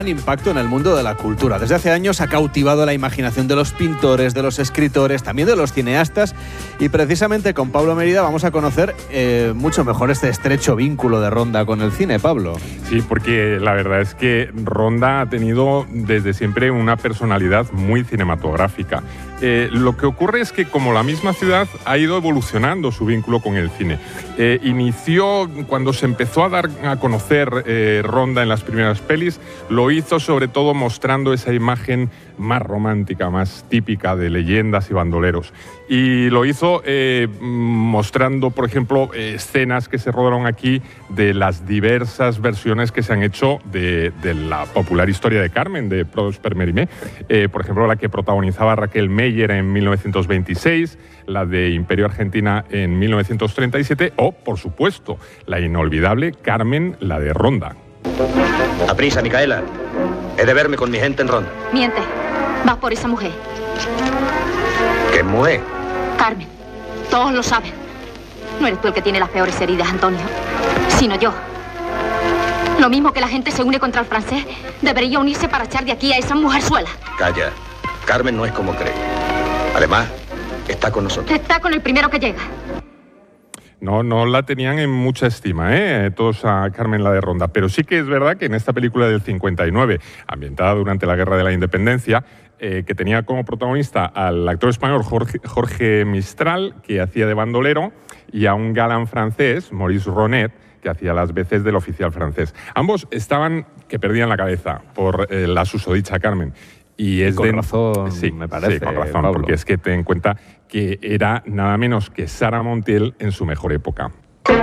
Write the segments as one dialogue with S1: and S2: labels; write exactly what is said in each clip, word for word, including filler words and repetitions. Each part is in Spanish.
S1: Impacto en el mundo de la cultura. Desde hace años ha cautivado la imaginación de los pintores, de los escritores, también de los cineastas, y precisamente con Pablo Mérida vamos a conocer eh, mucho mejor este estrecho vínculo de Ronda con el cine, Pablo.
S2: Sí, porque la verdad es que Ronda ha tenido desde siempre una personalidad muy cinematográfica. Eh, lo que ocurre es que como la misma ciudad ha ido evolucionando su vínculo con el cine. Eh, inició cuando se empezó a dar a conocer eh, Ronda en las primeras pelis, lo hizo sobre todo mostrando esa imagen más romántica, más típica de leyendas y bandoleros. Y lo hizo eh, mostrando, por ejemplo, eh, escenas que se rodaron aquí de las diversas versiones que se han hecho de, de la popular historia de Carmen, de Prosper Mérimée. Eh, por ejemplo, la que protagonizaba Raquel Meyer en mil novecientos veintiséis, la de Imperio Argentina en mil novecientos treinta y siete o, por supuesto, la inolvidable Carmen, la de Ronda.
S3: Aprisa, Micaela. He de verme con mi gente en Ronda.
S4: Miente. Vas por esa mujer.
S3: ¿Qué mujer?
S4: Carmen. Todos lo saben. No eres tú el que tiene las peores heridas, Antonio, sino yo. Lo mismo que la gente se une contra el francés, debería unirse para echar de aquí a esa mujerzuela.
S3: Calla. Carmen no es como cree. Además, está con nosotros.
S4: Está con el primero que llega.
S2: No, no la tenían en mucha estima, ¿eh? Todos a Carmen, la de Ronda. Pero sí que es verdad que en esta película del cincuenta y nueve, ambientada durante la Guerra de la Independencia, eh, que tenía como protagonista al actor español Jorge, Jorge Mistral, que hacía de bandolero, y a un galán francés, Maurice Ronet, que hacía las veces del oficial francés. Ambos estaban que perdían la cabeza por eh, la susodicha Carmen. Y, es
S1: y con
S2: de...
S1: razón,
S2: sí,
S1: me parece,
S2: sí, con razón,
S1: Pablo.
S2: Porque es que ten en cuenta que era nada menos que Sara Montiel en su mejor época.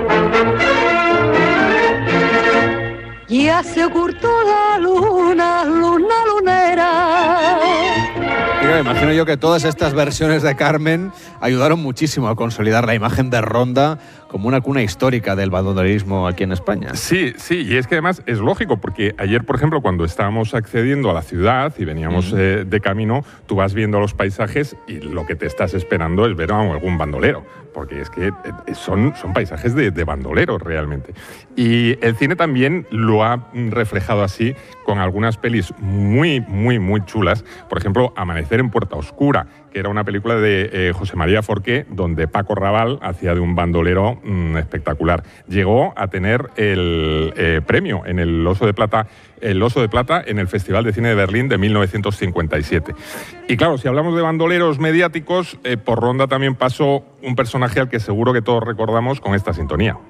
S5: Ya se ocultó la luna, luna lunera.
S1: Y claro, imagino yo que todas estas versiones de Carmen ayudaron muchísimo a consolidar la imagen de Ronda como una cuna histórica del bandolerismo aquí en España.
S2: Sí, sí, y es que además es lógico, porque ayer, por ejemplo, cuando estábamos accediendo a la ciudad y veníamos mm. eh, de camino, tú vas viendo los paisajes y lo que te estás esperando es ver a algún bandolero, porque es que eh, son, son paisajes de, de bandoleros realmente. Y el cine también lo ha reflejado así con algunas pelis muy, muy, muy chulas. Por ejemplo, Amanecer en Puerta Oscura, que era una película de eh, José María Forqué, donde Paco Raval hacía de un bandolero mmm, espectacular. Llegó a tener el eh, premio en el Oso de Plata, el Oso de Plata en el Festival de Cine de Berlín de mil novecientos cincuenta y siete. Y claro, si hablamos de bandoleros mediáticos, eh, por Ronda también pasó un personaje al que seguro que todos recordamos con esta sintonía.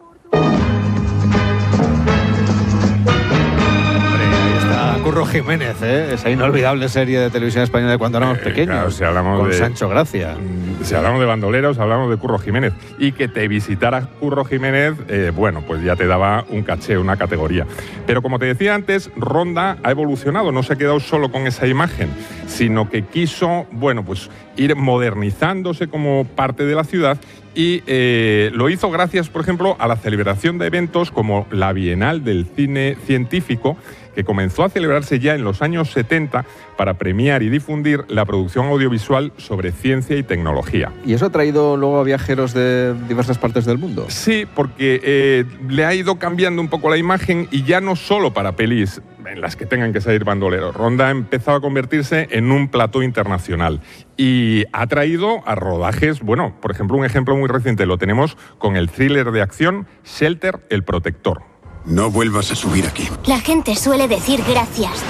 S1: Curro Jiménez, ¿eh? Esa inolvidable serie de televisión española de cuando éramos pequeños,
S2: eh, claro, si hablamos
S1: con
S2: de,
S1: Sancho Gracia.
S2: Si hablamos de bandoleros, hablamos de Curro Jiménez. Y que te visitara Curro Jiménez, eh, bueno, pues ya te daba un caché, una categoría. Pero como te decía antes, Ronda ha evolucionado, no se ha quedado solo con esa imagen, sino que quiso, bueno, pues ir modernizándose como parte de la ciudad. Y eh, lo hizo gracias, por ejemplo, a la celebración de eventos como la Bienal del Cine Científico, que comenzó a celebrarse ya en los años setenta para premiar y difundir la producción audiovisual sobre ciencia y tecnología.
S1: ¿Y eso ha traído luego a viajeros de diversas partes del mundo?
S2: Sí, porque eh, le ha ido cambiando un poco la imagen, y ya no solo para pelis en las que tengan que salir bandoleros. Ronda ha empezado a convertirse en un plató internacional y ha traído a rodajes, bueno, por ejemplo, un ejemplo muy reciente lo tenemos con el thriller de acción Shelter, el protector.
S6: No vuelvas a subir aquí.
S7: La gente suele decir gracias.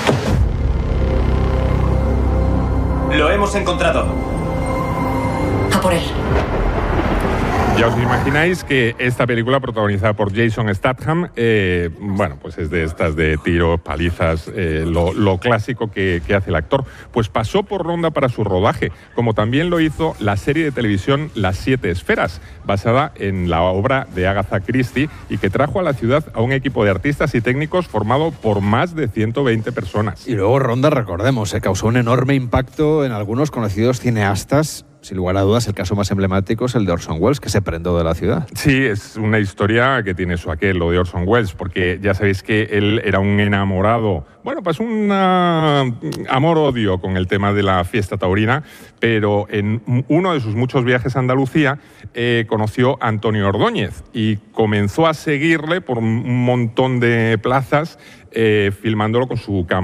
S8: Lo hemos encontrado.
S7: A por él.
S2: Ya os imagináis que esta película, protagonizada por Jason Statham, eh, bueno, pues es de estas de tiros, palizas, eh, lo, lo clásico que, que hace el actor. Pues pasó por Ronda para su rodaje, como también lo hizo la serie de televisión Las Siete Esferas, basada en la obra de Agatha Christie, y que trajo a la ciudad a un equipo de artistas y técnicos formado por más de ciento veinte personas.
S1: Y luego Ronda, recordemos, se causó un enorme impacto en algunos conocidos cineastas, sin lugar a dudas, el caso más emblemático es el de Orson Welles, que se prendó de la ciudad.
S2: Sí, es una historia que tiene su aquel, lo de Orson Welles, porque ya sabéis que él era un enamorado, bueno, pues un amor-odio con el tema de la fiesta taurina, pero en uno de sus muchos viajes a Andalucía eh, conoció a Antonio Ordóñez y comenzó a seguirle por un montón de plazas, eh, filmándolo con su cámara.